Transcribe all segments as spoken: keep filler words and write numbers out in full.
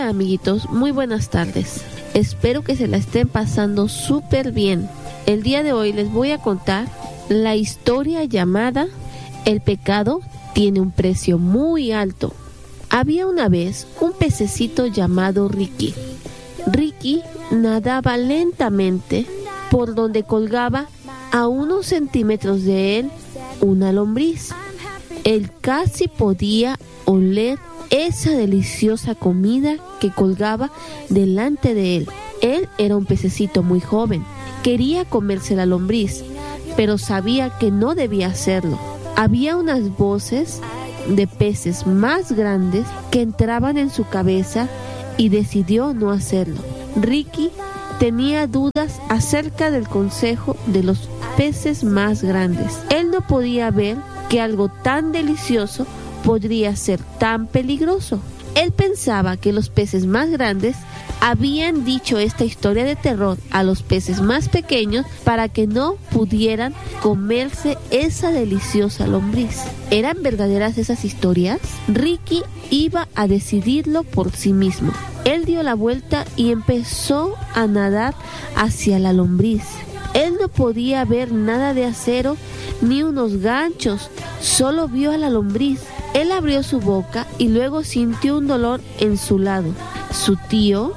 Hola amiguitos, muy buenas tardes. Espero que se la estén pasando súper bien. El día de hoy les voy a contar la historia llamada El pecado tiene un precio muy alto. Había una vez un pececito llamado Ricky. Ricky nadaba lentamente por donde colgaba a unos centímetros de él una lombriz. Él casi podía oler esa deliciosa comida que colgaba delante de él. Él era un pececito muy joven. Quería comerse la lombriz, pero sabía que no debía hacerlo. Había unas voces de peces más grandes que entraban en su cabeza y decidió no hacerlo. Ricky tenía dudas acerca del consejo de los peces más grandes. Él no podía ver que algo tan delicioso podría ser tan peligroso. Él pensaba que los peces más grandes habían dicho esta historia de terror a los peces más pequeños para que no pudieran comerse esa deliciosa lombriz. ¿Eran verdaderas esas historias? Ricky iba a decidirlo por sí mismo. Él dio la vuelta y empezó a nadar hacia la lombriz. Él no podía ver nada de acero ni unos ganchos, solo vio a la lombriz. Él abrió su boca y luego sintió un dolor en su lado. Su tío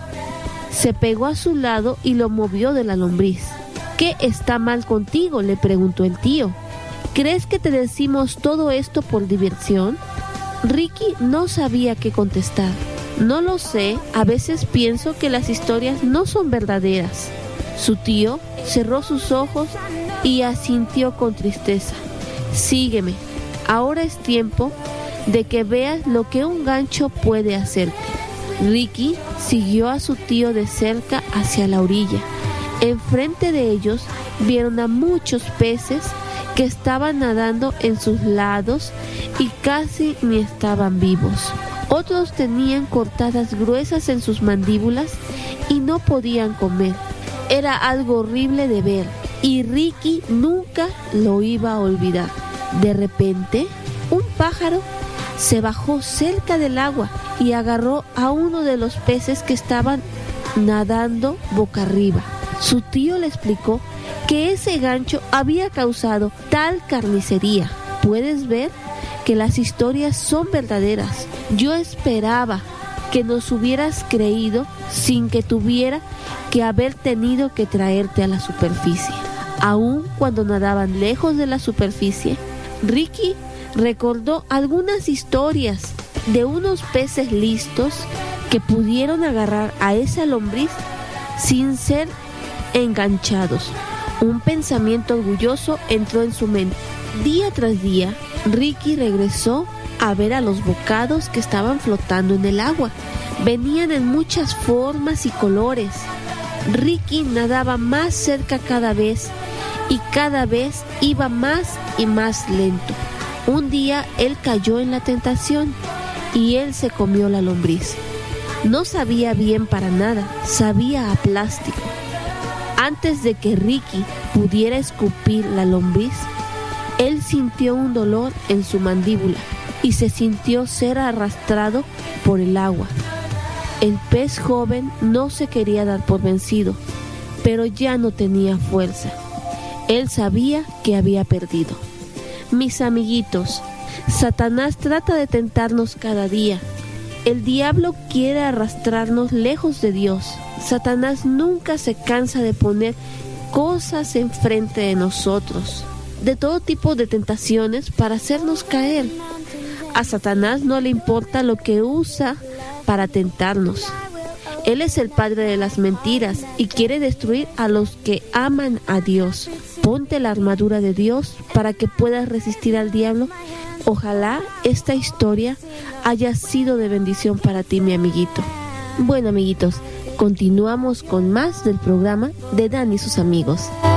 se pegó a su lado y lo movió de la lombriz. ¿Qué está mal contigo?, le preguntó el tío. ¿Crees que te decimos todo esto por diversión? Ricky no sabía qué contestar. No lo sé, a veces pienso que las historias no son verdaderas. Su tío cerró sus ojos y asintió con tristeza. Sígueme, ahora es tiempo de que veas lo que un gancho puede hacerte. Ricky siguió a su tío de cerca hacia la orilla. Enfrente de ellos vieron a muchos peces que estaban nadando en sus lados y casi ni estaban vivos. Otros tenían cortadas gruesas en sus mandíbulas y no podían comer. Era algo horrible de ver y Ricky nunca lo iba a olvidar. De repente, un pájaro se bajó cerca del agua y agarró a uno de los peces que estaban nadando boca arriba. Su tío le explicó que ese gancho había causado tal carnicería. Puedes ver que las historias son verdaderas. Yo esperaba que nos hubieras creído sin que tuviera que haber tenido que traerte a la superficie. Aun cuando nadaban lejos de la superficie, Ricky recordó algunas historias de unos peces listos que pudieron agarrar a esa lombriz sin ser enganchados. Un pensamiento orgulloso entró en su mente. Día tras día, Ricky regresó a ver a los bocados que estaban flotando en el agua. Venían en muchas formas y colores. Ricky nadaba más cerca cada vez y cada vez iba más y más lento. Un día él cayó en la tentación y él se comió la lombriz. No sabía bien para nada, sabía a plástico. Antes de que Ricky pudiera escupir la lombriz, él sintió un dolor en su mandíbula y se sintió ser arrastrado por el agua. El pez joven no se quería dar por vencido, pero ya no tenía fuerza. Él sabía que había perdido. Mis amiguitos, Satanás trata de tentarnos cada día. El diablo quiere arrastrarnos lejos de Dios. Satanás nunca se cansa de poner cosas enfrente de nosotros, de todo tipo de tentaciones para hacernos caer. A Satanás no le importa lo que usa para tentarnos. Él es el padre de las mentiras y quiere destruir a los que aman a Dios. Ponte la armadura de Dios para que puedas resistir al diablo. Ojalá esta historia haya sido de bendición para ti, mi amiguito. Bueno, amiguitos, continuamos con más del programa de Dan y sus amigos.